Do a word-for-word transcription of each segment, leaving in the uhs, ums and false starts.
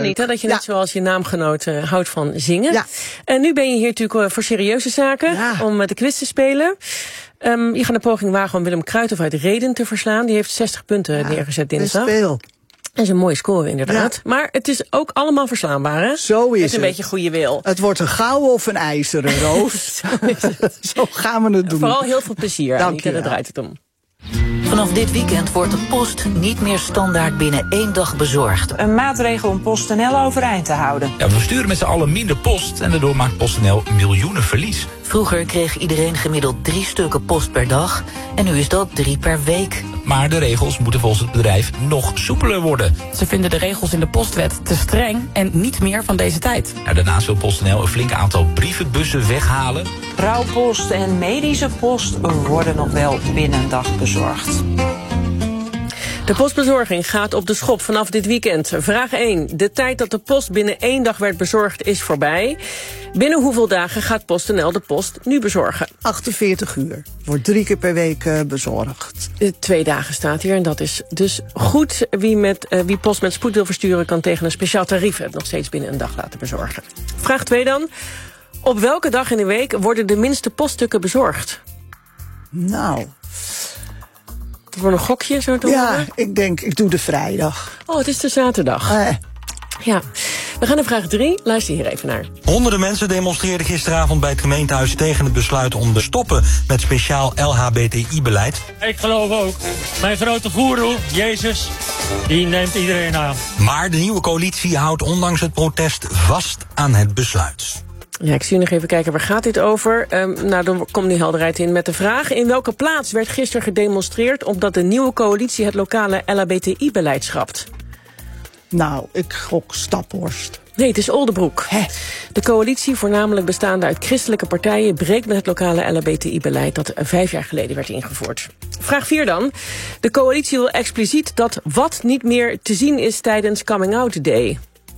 Anita, dat je net ja. zoals je naamgenoot uh, houdt van zingen. Ja. En nu ben je hier natuurlijk uh, voor serieuze zaken, ja. om uh, de quiz te spelen. Um, je gaat de poging wagen om Willem Kruithof uit Rheden te verslaan. Die heeft zestig punten ja, neergezet dinsdag. Best veel. Dat is een mooie score inderdaad. Ja. Maar het is ook allemaal verslaanbaar, hè? Zo is Met een het. beetje goede wil. Het wordt een gouden of een ijzeren, Roos. Zo is het. Zo gaan we het doen. Vooral heel veel plezier, Dank Anita, je daar draait het om. Vanaf dit weekend wordt de post niet meer standaard binnen één dag bezorgd. Een maatregel om PostNL overeind te houden. Ja, we versturen met z'n allen minder post en daardoor maakt PostNL miljoenen verlies. Vroeger kreeg iedereen gemiddeld drie stukken post per dag en nu is dat drie per week. Maar de regels moeten volgens het bedrijf nog soepeler worden. Ze vinden de regels in de postwet te streng en niet meer van deze tijd. Nou, daarnaast wil PostNL een flink aantal brievenbussen weghalen. Rouwpost en medische post worden nog wel binnen een dag bezorgd. De postbezorging gaat op de schop vanaf dit weekend. Vraag één. De tijd dat de post binnen één dag werd bezorgd is voorbij. Binnen hoeveel dagen gaat PostNL de post nu bezorgen? achtenveertig uur. Wordt drie keer per week uh, bezorgd. Uh, twee dagen staat hier en dat is dus goed. Wie, met, uh, wie post met spoed wil versturen kan tegen een speciaal tarief het nog steeds binnen een dag laten bezorgen. Vraag twee dan. Op welke dag in de week worden de minste poststukken bezorgd? Nou... Voor een gokje, zo te Ja, horen? ik denk, ik doe de vrijdag. Oh, het is de zaterdag. Eh. Ja. We gaan naar vraag drie. Luister hier even naar. Honderden mensen demonstreerden gisteravond bij het gemeentehuis tegen het besluit om te stoppen met speciaal L H B T I-beleid. Ik geloof ook. Mijn grote goeroe, Jezus, die neemt iedereen aan. Maar de nieuwe coalitie houdt ondanks het protest vast aan het besluit. Ja, ik zie nog even kijken, waar gaat dit over? Um, nou, dan komt die helderheid in met de vraag. In welke plaats werd gisteren gedemonstreerd omdat de nieuwe coalitie het lokale L H B T I-beleid schrapt? Nou, ik gok Staphorst. Nee, het is Oldebroek. Hè? De coalitie, voornamelijk bestaande uit christelijke partijen, breekt met het lokale L H B T I-beleid dat vijf jaar geleden werd ingevoerd. Vraag vier dan. De coalitie wil expliciet dat wat niet meer te zien is tijdens Coming Out Day.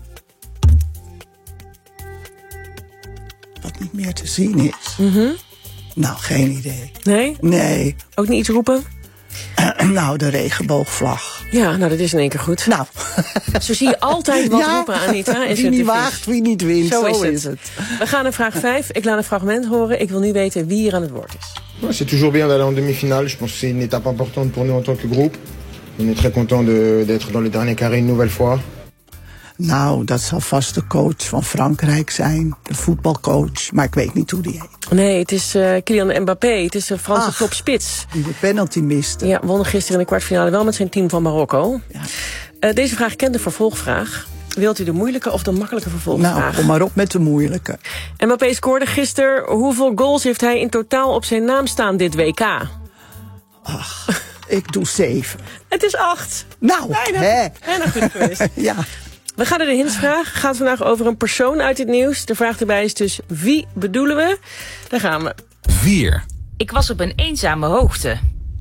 Wat niet meer te zien is. Mm-hmm. Nou, geen idee. Nee? Nee. Ook niet iets roepen? Uh, nou, de regenboogvlag. Ja, nou, dat is in één keer goed. Nou. Zo zie je altijd wat ja, roepen, Anita. Wie niet waagt, wie niet wint. Zo, Zo is, het. is het. We gaan naar vraag vijf. Ik laat een fragment horen. Ik wil nu weten wie hier aan het woord is. Ouais, c'est toujours bien d'aller en demi-finale. Je pense que c'est une étape importante pour nous en tant que groupe. On est très content de, d'être dans le dernier carré une nouvelle fois. Nou, dat zal vast de coach van Frankrijk zijn. De voetbalcoach. Maar ik weet niet hoe die heet. Nee, het is uh, Kylian Mbappé. Het is de Franse Ach, topspits. Die de penalty miste. Ja, won gisteren in de kwartfinale wel met zijn team van Marokko. Ja. Uh, deze vraag kent de vervolgvraag. Wilt u de moeilijke of de makkelijke vervolgvraag? Nou, kom maar op met de moeilijke. Mbappé scoorde gisteren. Hoeveel goals heeft hij in totaal op zijn naam staan dit W K? Ach, ik doe zeven. Het is acht. Nou, bijna, hè. Bijna goed geweest. Ja. We gaan naar de hints vragen. Het gaat vandaag over een persoon uit het nieuws. De vraag erbij is dus, wie bedoelen we? Daar gaan we. vier. Ik was op een eenzame hoogte.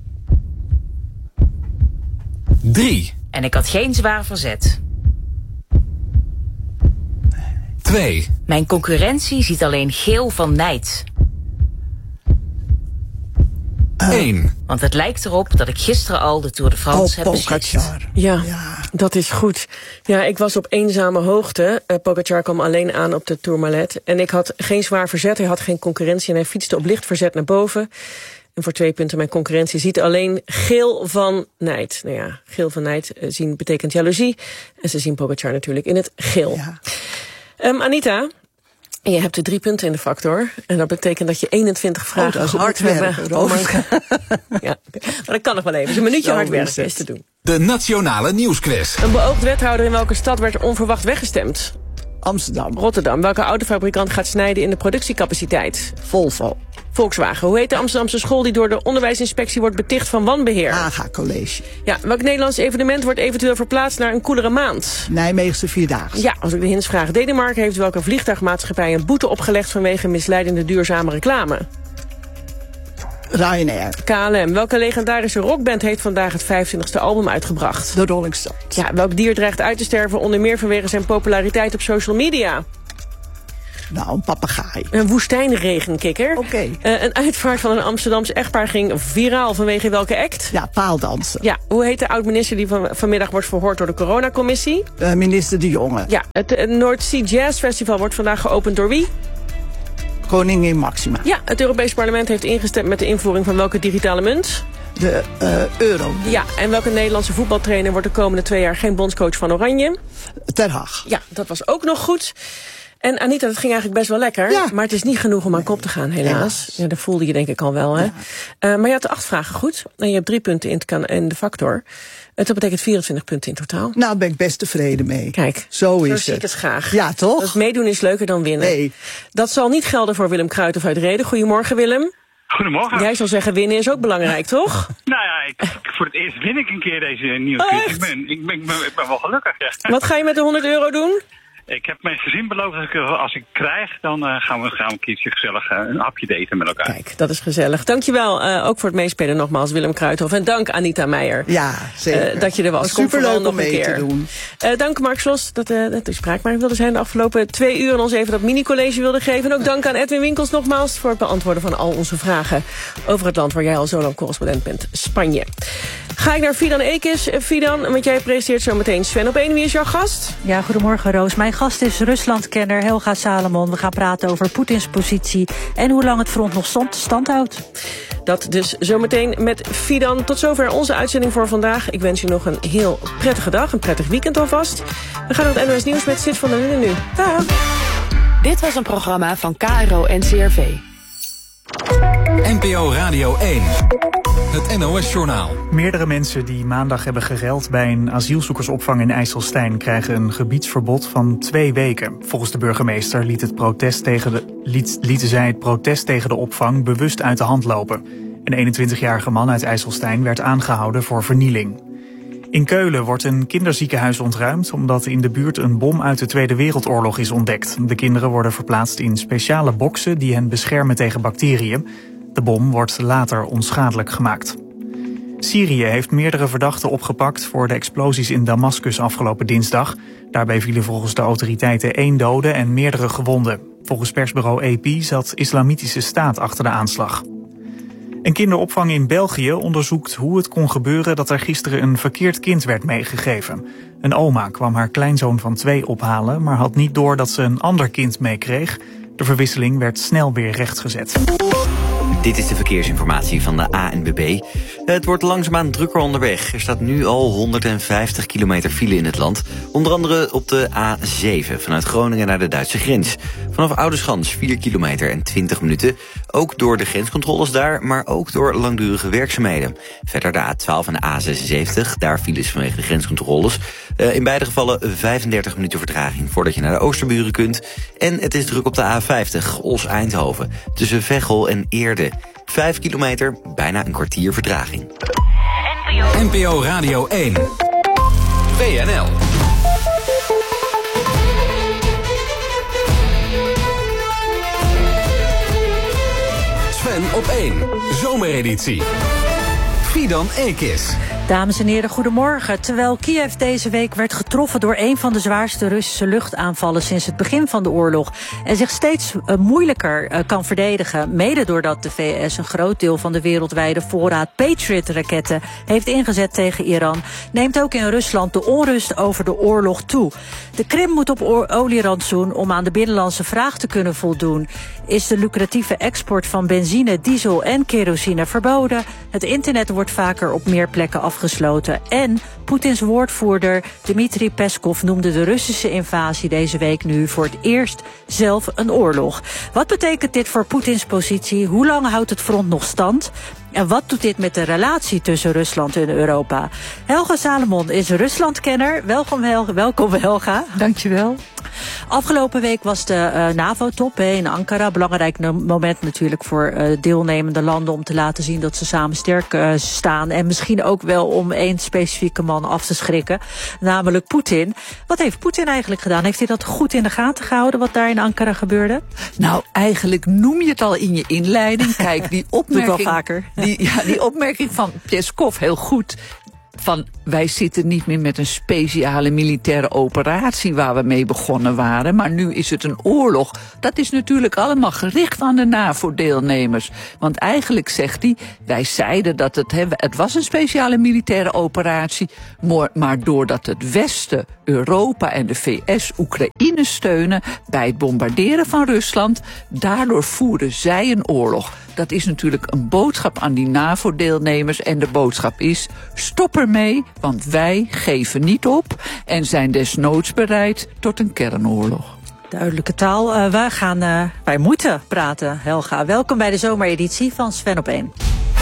drie. En ik had geen zwaar verzet. twee. Mijn concurrentie ziet alleen geel van nijd. één. Want het lijkt erop dat ik gisteren al de Tour de France Oh, heb beslist. Pogacar. Ja, Ja. dat is goed. Ja, ik was op eenzame hoogte. Uh, Pogacar kwam alleen aan op de Tourmalet. En ik had geen zwaar verzet, hij had geen concurrentie... en hij fietste op licht verzet naar boven. En voor twee punten, mijn concurrentie ziet alleen geel van nijd. Nou ja, geel van nijd uh, zien betekent jaloezie. En ze zien Pogacar natuurlijk in het geel. Ja. Um, Anita... En je hebt er drie punten in de factor. En dat betekent dat je eenentwintig vragen oh, dat is goed hard hebt. werken, Oh, maar, ja, maar dat kan nog wel even. Dus een minuutje Zo hard werken is is het. te doen. De Nationale Nieuwsquiz. Een beoogd wethouder in welke stad werd onverwacht weggestemd? Amsterdam. Rotterdam. Welke autofabrikant gaat snijden in de productiecapaciteit? Volvo. Volkswagen. Hoe heet de Amsterdamse school die door de onderwijsinspectie wordt beticht van wanbeheer? Haga College. Ja, welk Nederlands evenement wordt eventueel verplaatst naar een koelere maand? Nijmeegse Vierdaagse. Ja, als ik de hints vraag. Denemarken heeft welke vliegtuigmaatschappij een boete opgelegd vanwege misleidende duurzame reclame? Ryanair. K L M. Welke legendarische rockband heeft vandaag het vijfentwintigste album uitgebracht? De Rolling Stones. Ja, welk dier dreigt uit te sterven onder meer vanwege zijn populariteit op social media? Nou, een papegaai. Een woestijnregenkikker. Oké. Okay. Uh, een uitvaart van een Amsterdamse echtpaar ging viraal vanwege welke act? Ja, paaldansen. Ja, hoe heet de oud-minister die van, vanmiddag wordt verhoord door de coronacommissie? Uh, minister De Jonge. Ja, het uh, North Sea Jazz Festival wordt vandaag geopend door wie? Koningin Maxima. Ja, het Europees Parlement heeft ingestemd met de invoering van welke digitale munt? De uh, euro. Ja, en welke Nederlandse voetbaltrainer wordt de komende twee jaar geen bondscoach van Oranje? Ter Hag. Ja, dat was ook nog goed. En Anita, dat ging eigenlijk best wel lekker. Ja. Maar het is niet genoeg om aan kop te gaan, helaas. helaas. Ja, dat voelde je denk ik al wel, hè? Ja. Uh, maar je had de acht vragen goed. En je hebt drie punten in, kan, in de factor. Uh, dat betekent vierentwintig punten in totaal. Nou, daar ben ik best tevreden mee. Kijk, zo is zo het. zie ik het graag. Ja, toch? Dat meedoen is leuker dan winnen. Nee. Dat zal niet gelden voor Willem Kruijthof uit Rheden. Goedemorgen, Willem. Goedemorgen. Jij zal zeggen, winnen is ook belangrijk, toch? Nou ja, ik, voor het eerst win ik een keer deze nieuwsquiz. Oh, ik, ben, ik, ben, ik, ben, ik ben wel gelukkig, ja. Wat ga je met de honderd euro doen? Ik heb mijn gezin beloofd dat ik, als ik krijg, dan uh, gaan, we, gaan we een keertje gezellig uh, een hapje daten met elkaar. Kijk, dat is gezellig. Dankjewel uh, ook voor het meespelen nogmaals, Willem Kruijthof. En dank Anita Meijer. Ja, zeker. Uh, dat je er was. Superleuk om mee te doen. Uh, dank Mark Slos dat, uh, dat u spraakbaar wilde zijn de afgelopen twee uur en ons even dat mini-college wilde geven. En ook dank aan Edwin Winkels nogmaals voor het beantwoorden van al onze vragen over het land waar jij al zo lang correspondent bent, Spanje. Ga ik naar Fidan Ekis. Fidan, want jij presenteert zo meteen Sven op één. Wie is jouw gast? Ja, goedemorgen Roos. Mijn gast is Ruslandkenner Helga Salomon. We gaan praten over Poetins positie en hoe lang het front nog stand, stand houdt. Dat dus zometeen met Fidan. Tot zover onze uitzending voor vandaag. Ik wens je nog een heel prettige dag, een prettig weekend alvast. We gaan naar het N O S Nieuws met Sid van der Linden nu. Dag. Dit was een programma van K R O N C R V. N P O Radio één. Het N O S-journaal. Meerdere mensen die maandag hebben gereld bij een asielzoekersopvang in IJsselstein krijgen een gebiedsverbod van twee weken. Volgens de burgemeester liet het protest tegen de, liet, lieten zij het protest tegen de opvang bewust uit de hand lopen. Een eenentwintigjarige man uit IJsselstein werd aangehouden voor vernieling. In Keulen wordt een kinderziekenhuis ontruimd omdat in de buurt een bom uit de Tweede Wereldoorlog is ontdekt. De kinderen worden verplaatst in speciale boksen die hen beschermen tegen bacteriën. De bom wordt later onschadelijk gemaakt. Syrië heeft meerdere verdachten opgepakt voor de explosies in Damascus afgelopen dinsdag. Daarbij vielen volgens de autoriteiten één dode en meerdere gewonden. Volgens persbureau A P zat Islamitische Staat achter de aanslag. Een kinderopvang in België onderzoekt hoe het kon gebeuren dat er gisteren een verkeerd kind werd meegegeven. Een oma kwam haar kleinzoon van twee ophalen, maar had niet door dat ze een ander kind meekreeg. De verwisseling werd snel weer rechtgezet. Dit is de verkeersinformatie van de A N B B. Het wordt langzaamaan drukker onderweg. Er staat nu al honderdvijftig kilometer file in het land. Onder andere op de A zeven vanuit Groningen naar de Duitse grens. Vanaf Oudeschans vier kilometer en twintig minuten. Ook door de grenscontroles daar, maar ook door langdurige werkzaamheden. Verder de A twaalf en de A zesenzeventig, daar files vanwege de grenscontroles. Uh, in beide gevallen vijfendertig minuten vertraging voordat je naar de Oosterburen kunt. En het is druk op de A vijftig, Os-Eindhoven, tussen Veghel en Eerde. Vijf kilometer, bijna een kwartier vertraging. N P O Radio één. W N L. Sven op één. Zomereditie. Fidan Ekis. Dames en heren, goedemorgen. Terwijl Kiev deze week werd getroffen door een van de zwaarste Russische luchtaanvallen sinds het begin van de oorlog en zich steeds uh, moeilijker uh, kan verdedigen, mede doordat de V S een groot deel van de wereldwijde voorraad Patriot-raketten heeft ingezet tegen Iran, neemt ook in Rusland de onrust over de oorlog toe. De Krim moet op olierantsoen om aan de binnenlandse vraag te kunnen voldoen. Is de lucratieve export van benzine, diesel en kerosine verboden? Het internet wordt vaker op meer plekken afgesloten. En Poetins woordvoerder Dmitri Peskov noemde de Russische invasie deze week nu voor het eerst zelf een oorlog. Wat betekent dit voor Poetins positie? Hoe lang houdt het front nog stand? En wat doet dit met de relatie tussen Rusland en Europa? Helga Salomon is Ruslandkenner. Welkom, Helga. Welkom Helga. Dankjewel. Afgelopen week was de uh, NAVO-top in Ankara. Belangrijk moment natuurlijk voor uh, deelnemende landen om te laten zien dat ze samen sterk uh, staan. En misschien ook wel om één specifieke man af te schrikken, namelijk Poetin. Wat heeft Poetin eigenlijk gedaan? Heeft hij dat goed in de gaten gehouden wat daar in Ankara gebeurde? Nou, eigenlijk noem je het al in je inleiding. Kijk, die opmerking, Doe ik wel vaker. Die, ja, die opmerking van Peskov, heel goed. van wij zitten niet meer met een speciale militaire operatie waar we mee begonnen waren, maar nu is het een oorlog. Dat is natuurlijk allemaal gericht aan de NAVO-deelnemers. Want eigenlijk zegt hij, wij zeiden dat het, he, het was een speciale militaire operatie, maar, maar doordat het Westen, Europa en de V S Oekraïne steunen bij het bombarderen van Rusland, daardoor voeren zij een oorlog. Dat is natuurlijk een boodschap aan die NAVO-deelnemers en de boodschap is, stop ermee, want wij geven niet op en zijn desnoods bereid tot een kernoorlog. Duidelijke taal. Uh, wij gaan uh, bij moeten praten, Helga. Welkom bij de zomereditie van Sven op één.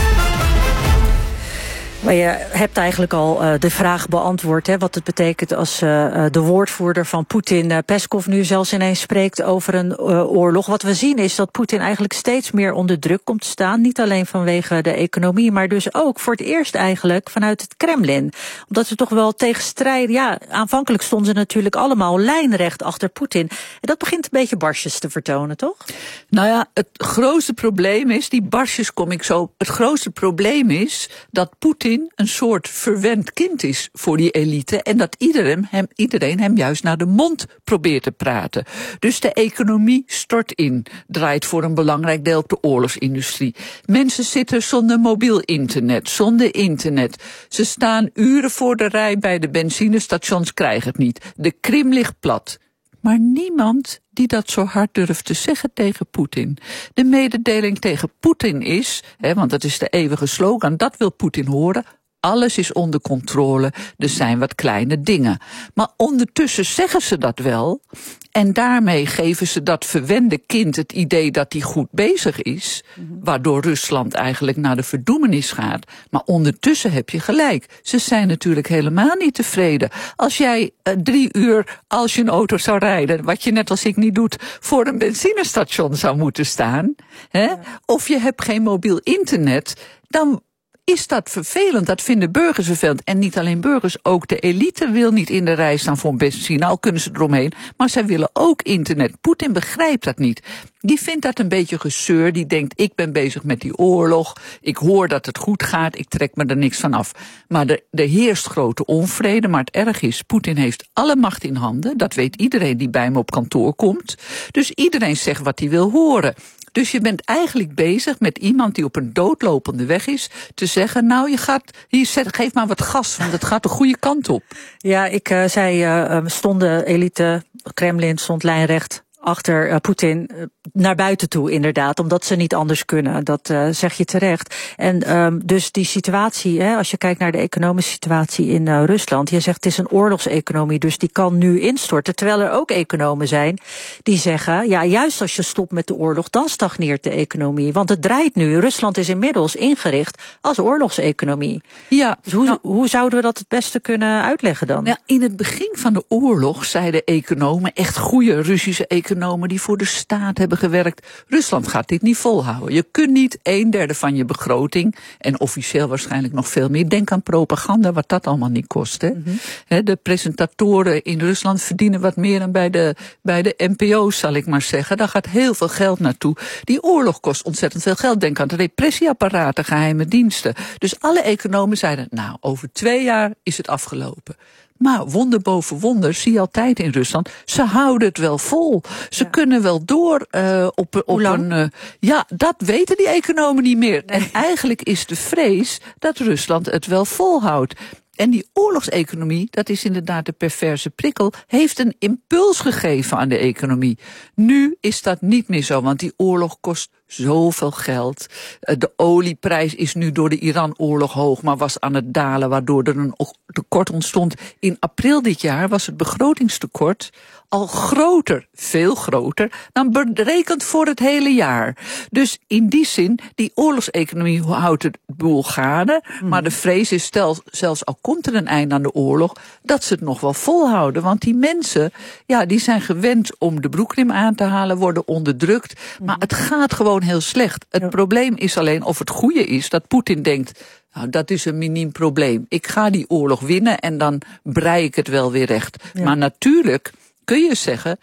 Maar je hebt eigenlijk al uh, de vraag beantwoord, hè, wat het betekent als uh, de woordvoerder van Poetin, uh, Peskov, nu zelfs ineens spreekt over een uh, oorlog. Wat we zien is dat Poetin eigenlijk steeds meer onder druk komt te staan. Niet alleen vanwege de economie, maar dus ook voor het eerst eigenlijk vanuit het Kremlin. Omdat ze toch wel tegenstrijden. Ja, aanvankelijk stonden ze natuurlijk allemaal lijnrecht achter Poetin. En dat begint een beetje barsjes te vertonen, toch? Nou ja, het grootste probleem is, die barsjes kom ik zo. Het grootste probleem is dat Poetin een soort verwend kind is voor die elite en dat iedereen hem, iedereen hem juist naar de mond probeert te praten. Dus de economie stort in, draait voor een belangrijk deel op de oorlogsindustrie. Mensen zitten zonder mobiel internet, zonder internet. Ze staan uren voor de rij bij de benzinestations, krijgen het niet. De Krim ligt plat. Maar niemand die dat zo hard durft te zeggen tegen Poetin. De mededeling tegen Poetin is, hè, want dat is de eeuwige slogan, dat wil Poetin horen, alles is onder controle, er zijn wat kleine dingen. Maar ondertussen zeggen ze dat wel, en daarmee geven ze dat verwende kind het idee dat hij goed bezig is, waardoor Rusland eigenlijk naar de verdoemenis gaat. Maar ondertussen heb je gelijk. Ze zijn natuurlijk helemaal niet tevreden. Als jij uh, drie uur, als je een auto zou rijden, wat je net als ik niet doet, voor een benzinestation zou moeten staan, hè, of je hebt geen mobiel internet, dan is dat vervelend. Dat vinden burgers vervelend. En niet alleen burgers, ook de elite wil niet in de rij staan voor een benzine. Al kunnen ze eromheen, maar zij willen ook internet. Poetin begrijpt dat niet. Die vindt dat een beetje gezeur. Die denkt, ik ben bezig met die oorlog. Ik hoor dat het goed gaat. Ik trek me er niks van af. Maar er, er heerst grote onvrede. Maar het erg is, Poetin heeft alle macht in handen. Dat weet iedereen die bij hem op kantoor komt. Dus iedereen zegt wat hij wil horen. Dus je bent eigenlijk bezig met iemand die op een doodlopende weg is, te zeggen, nou, je gaat, hier, zet, geef maar wat gas, want het gaat de goede kant op. Ja, ik uh, zei, uh, stond de elite, Kremlin stond lijnrecht achter uh, Poetin uh, naar buiten toe, inderdaad, omdat ze niet anders kunnen. Dat uh, zeg je terecht. En um, dus die situatie, hè, als je kijkt naar de economische situatie in uh, Rusland, je zegt het is een oorlogseconomie, dus die kan nu instorten. Terwijl er ook economen zijn die zeggen, ja, juist als je stopt met de oorlog, dan stagneert de economie. Want het draait nu. Rusland is inmiddels ingericht als oorlogseconomie. Ja. Dus hoe, nou, hoe zouden we dat het beste kunnen uitleggen dan? Ja, in het begin van de oorlog zeiden economen, echt goede Russische economen, economen die voor de staat hebben gewerkt, Rusland gaat dit niet volhouden. Je kunt niet een derde van je begroting, en officieel waarschijnlijk nog veel meer, denk aan propaganda, wat dat allemaal niet kost. Hè? Mm-hmm. He, de presentatoren in Rusland verdienen wat meer dan bij de, bij de N P O's, zal ik maar zeggen. Daar gaat heel veel geld naartoe. Die oorlog kost ontzettend veel geld. Denk aan de repressieapparaten, geheime diensten. Dus alle economen zeiden, nou, over twee jaar is het afgelopen. Maar wonder boven wonder, zie je altijd in Rusland, ze houden het wel vol. Ze ja. kunnen wel door uh, op, op een... Uh, ja, dat weten die economen niet meer. Nee. En eigenlijk is de vrees dat Rusland het wel volhoudt. En die oorlogseconomie, dat is inderdaad de perverse prikkel, heeft een impuls gegeven aan de economie. Nu is dat niet meer zo, want die oorlog kost zoveel geld. De olieprijs is nu door de Iran-oorlog hoog, maar was aan het dalen, waardoor er een tekort ontstond. In april dit jaar was het begrotingstekort al groter, veel groter, dan berekend voor het hele jaar. Dus in die zin, die oorlogseconomie houdt het boel gaande, hmm. maar de vrees is, stel, zelfs al komt er een eind aan de oorlog, dat ze het nog wel volhouden. Want die mensen, ja, die zijn gewend om de broekriem aan te halen, worden onderdrukt, hmm. maar het gaat gewoon heel slecht. Het ja. probleem is alleen of het goede is dat Poetin denkt, nou, dat is een miniem probleem. Ik ga die oorlog winnen en dan brei ik het wel weer recht. Ja. Maar natuurlijk kun je zeggen,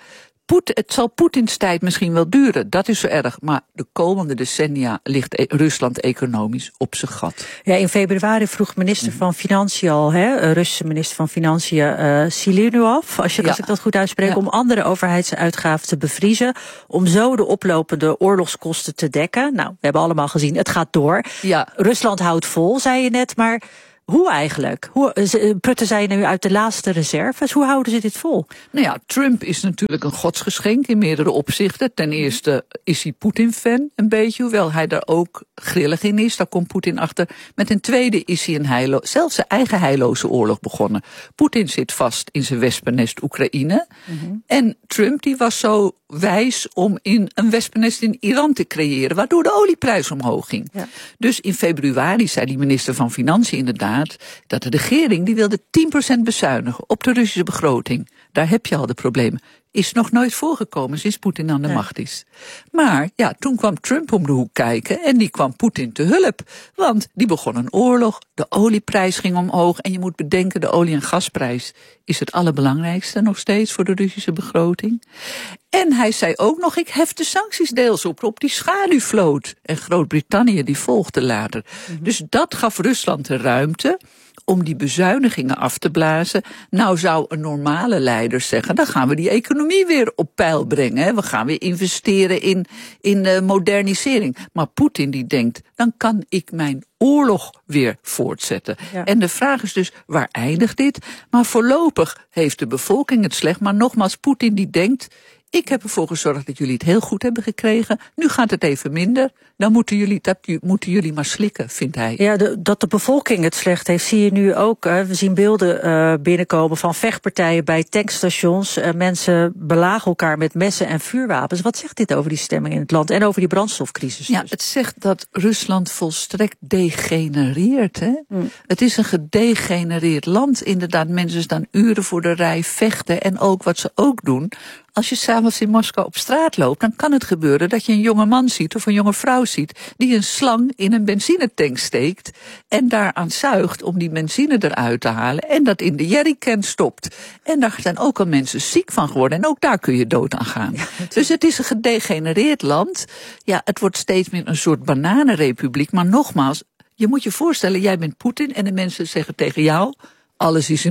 Poet, het zal Poetins tijd misschien wel duren, dat is zo erg. Maar de komende decennia ligt e- Rusland economisch op zijn gat. Ja, in februari vroeg minister van Financiën al, hè, Russische minister van Financiën uh, Siluanov, als, je, ja. als ik dat goed uitspreek, ja. om andere overheidsuitgaven te bevriezen, om zo de oplopende oorlogskosten te dekken. Nou, we hebben allemaal gezien, het gaat door. Ja. Rusland houdt vol, zei je net, maar hoe eigenlijk? Hoe, putten zij nu uit de laatste reserves? Hoe houden ze dit vol? Nou ja, Trump is natuurlijk een godsgeschenk in meerdere opzichten. Ten eerste is hij Poetin-fan een beetje, hoewel hij daar ook grillig in is. Daar komt Poetin achter. Met een tweede is hij een heilo, zelfs zijn eigen heilloze oorlog begonnen. Poetin zit vast in zijn wespennest Oekraïne. Mm-hmm. En Trump die was zo wijs om in een wespennest in Iran te creëren, waardoor de olieprijs omhoog ging. Ja. Dus in februari zei die minister van Financiën inderdaad dat de regering die wilde tien procent bezuinigen op de Russische begroting. Daar heb je al de problemen. Is nog nooit voorgekomen sinds Poetin aan de ja. macht is. Maar ja, toen kwam Trump om de hoek kijken en die kwam Poetin te hulp. Want die begon een oorlog, de olieprijs ging omhoog. En je moet bedenken, de olie- en gasprijs is het allerbelangrijkste nog steeds voor de Russische begroting. En hij zei ook nog, ik hef de sancties deels op, op die schaduwvloot. En Groot-Brittannië die volgde later. Mm-hmm. Dus dat gaf Rusland de ruimte om die bezuinigingen af te blazen. Nou zou een normale leider zeggen, dan gaan we die economie weer op peil brengen. Hè. We gaan weer investeren in, in uh, modernisering. Maar Poetin die denkt, dan kan ik mijn oorlog weer voortzetten. Ja. En de vraag is dus, waar eindigt dit? Maar voorlopig heeft de bevolking het slecht. Maar nogmaals, Poetin die denkt, ik heb ervoor gezorgd dat jullie het heel goed hebben gekregen. Nu gaat het even minder. Dan moeten jullie, dat moeten jullie maar slikken, vindt hij. Ja, de, dat de bevolking het slecht heeft, zie je nu ook. Uh, we zien beelden uh, binnenkomen van vechtpartijen bij tankstations. Uh, mensen belagen elkaar met messen en vuurwapens. Wat zegt dit over die stemming in het land en over die brandstofcrisis? Ja, dus? Het zegt dat Rusland volstrekt degenereert. Hè? Mm. Het is een gedegenereerd land. Inderdaad, mensen staan uren voor de rij, vechten. En ook wat ze ook doen, als je s'avonds in Moskou op straat loopt, dan kan het gebeuren dat je een jonge man ziet of een jonge vrouw ziet die een slang in een benzinetank steekt en daaraan zuigt om die benzine eruit te halen en dat in de jerrycan stopt. En daar zijn ook al mensen ziek van geworden en ook daar kun je dood aan gaan. Ja, dus het is een gedegenereerd land. Ja, het wordt steeds meer een soort bananenrepubliek, maar nogmaals, je moet je voorstellen, jij bent Poetin en de mensen zeggen tegen jou, alles is in